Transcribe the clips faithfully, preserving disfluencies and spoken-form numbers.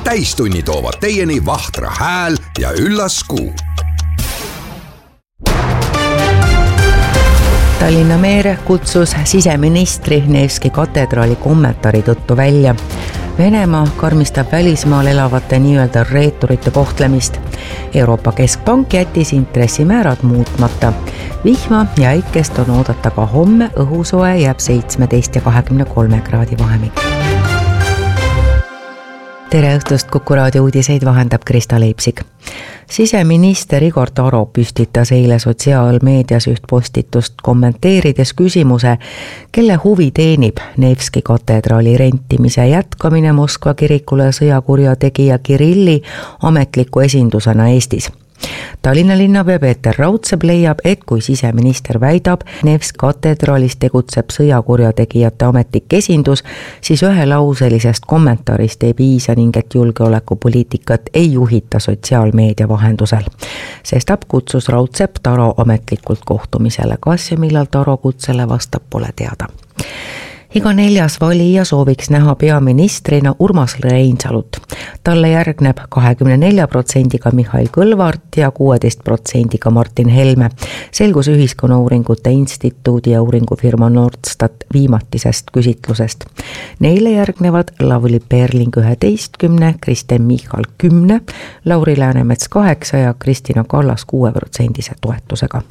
täistunni toovad teieni Vahtra hääl ja üllas kuu. Tallinna meer kutsus siseministri Nevski katedraali kommentaari tõttu välja. Venemaa karmistab välismaal elavate nii-öelda reeturite kohtlemist. Euroopa Keskpank jättis intressimäärad muutmata. Vihma ja äikest on oodata ka homme, õhusoe jääb seitsmeteist ja kahekümne kolme kraadi vahemik. Tere õhtust, Kuku raadio uudiseid vahendab Krista Leipsik. Siseminister Igor Taro püstitas eile sotsiaalmeedias üht postitust kommenteerides küsimuse, kelle huvi teenib Nevski katedraali rentimise jätkamine Moskva kirikule sõjakurjategija Kirilli ametliku esindusena Eestis. Tallinna linnapea Peeter Raudsepp leiab, et kui siseminister väidab, Nevski katedraalis tegutseb sõjakurjategijate ametlik esindus, siis ühelauselisest kommentaarist ei piisa ning et julgeolekupoliitikat ei juhita sotsiaalmeedia vahendusel. Sestap kutsus Raudsepp Taro ametlikult kohtumisele. Kas ja millal Taro kutsele vastab, pole teada. Iga neljas valija sooviks näha peaministrina Urmas Reinsalut. Talle järgneb kahekümne nelja protsendiga Mihhail Kõlvart ja kuueteist protsendiga Martin Helme. Selgus Ühiskonnauuringute Instituudi ja uuringufirma Nordstat viimatisest küsitlusest. Neile järgnevad Lavly Perling üheteistkümne, Kristen Michal kümne, Lauri Läänemets kaheksa ja Kristina Kallas kuue protsendise toetusega.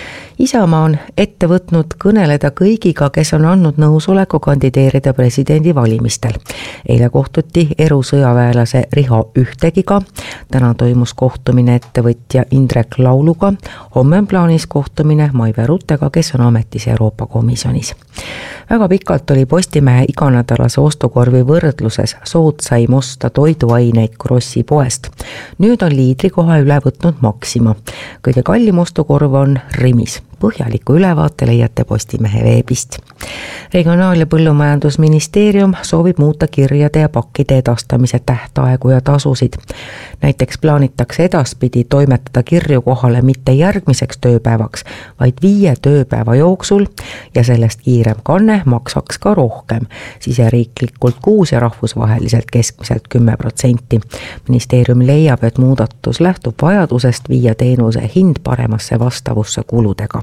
Isamaa on ette võtnud kõneleda kõigiga, kes on andnud nõusoleku kandideerida presidendi valimistel. Eile kohtuti erusõjaväelase Riho Ühtegiga, täna toimus kohtumine ettevõtja Indrek Lauluga, homme on plaanis kohtumine Maive Ruttega, kes on ametis Euroopa Komisjonis. Väga pikalt oli Postimehe iganädalase ostukorvi võrdluses soodsaim osta toiduaineid Krossi poest. Nüüd on liidrikoha üle võtnud Maxima. Kõige kallim ostukorv on Rimis. Põhjaliku ülevaate leiate Postimehe veebist. Regionaal- ja Põllumajandusministeerium soovib muuta kirjade ja pakkide edastamise tähtaegu ja tasusid. Näiteks plaanitakse edaspidi toimetada kirju kohale mitte järgmiseks tööpäevaks, vaid viie tööpäeva jooksul ja sellest kiirem kanne maksaks ka rohkem, siseriiklikult kuus ja rahvusvaheliselt keskmiselt kümme protsenti. Ministeerium leiab, et muudatus lähtub vajadusest viia teenuse hind paremasse vastavusse kuludega.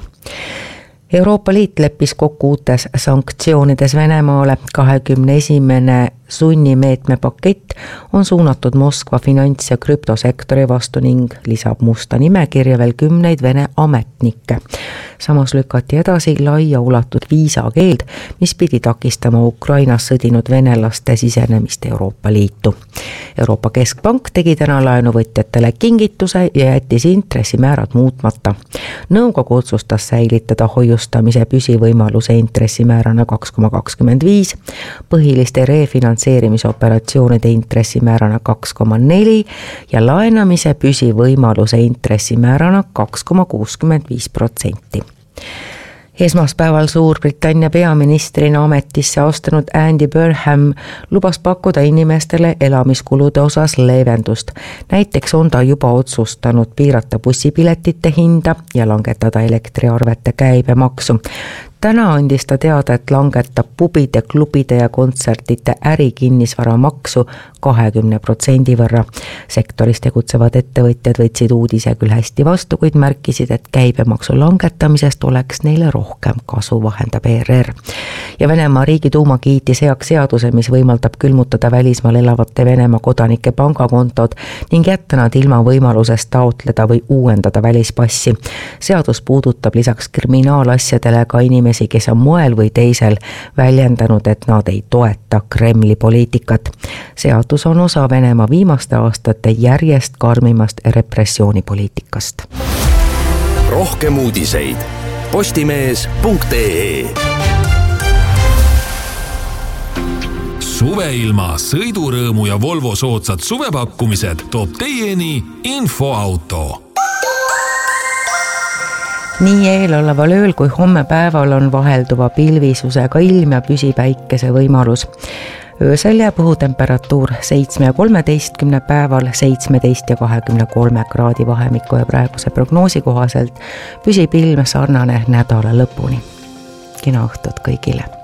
Euroopa Liit leppis kokku uutes sanktsioonides Venemaale. kahekümne esimene sunnimeetme pakett on suunatud Moskva finants- ja krüptosektori vastu ning lisab musta nimekirja veel kümneid Vene ametnikke. Samas lükati edasi laia ulatud viisakeeld, mis pidi takistama Ukrainas sõdinud venelaste sisenemist Euroopa Liitu. Euroopa Keskpank tegi täna laenuvõtjatele kingituse ja jättis intressimäärad muutmata. Nõukogu otsustas säilitada hoiustamise püsivõimaluse intressimäärana kaks koma kakskümmend viis, põhiliste refinantseerimisoperatsioonide intressimäärana kaks koma neli ja laenamise püsivõimaluse intressimäärana kaks koma kuuskümmend viis protsenti. Esmaspäeval Suurbritannia peaministrina ametisse astunud Andy Burnham lubas pakkuda inimestele elamiskulude osas leevendust. Näiteks on ta juba otsustanud piirata bussipiletite hinda ja langetada elektriarvete käibemaksu. Täna andis ta teada, et langetab pubide, klubide ja kontsertide ärikinnisvara maksu kahekümne protsendi võrra. Sektoris tegutsevad ettevõtjad võtsid uudise küll hästi vastu, kuid märkisid, et käibemaksu langetamisest oleks neile rohkem kasu, vahendab E R R. Ja Venemaa Riigiduuma kiitis heaks seaduse, mis võimaldab külmutada välismaal elavate Venemaa kodanike pangakontod ning jätta nad ilma võimalusest taotleda või uuendada välispassi. Seadus puudutab lisaks kriminaalasjadele ka inimesi, kes on moel või teisel väljendanud, et nad ei toeta Kremli poliitikat. Seadus on osa Venemaa viimaste aastate järjest karmimast repressioonipoliitikast. Rohkem uudiseid postimees punkt ee. Suveilma, sõidurõõmu ja Volvo soodsad suvepakkumised toob teieni Infoauto. Nii eeloleval ööl kui homme päeval on vahelduva pilvisusega ilm ja püsipäikese võimalus. Öösel jääb õhutemperatuur seitsme ja kolmeteistkümne päeval seitsmeteist ja kahekümne kolme kraadi vahemikku ja praeguse prognoosi kohaselt püsib ilm sarnane nädala lõpuni. Kena õhtut kõigile!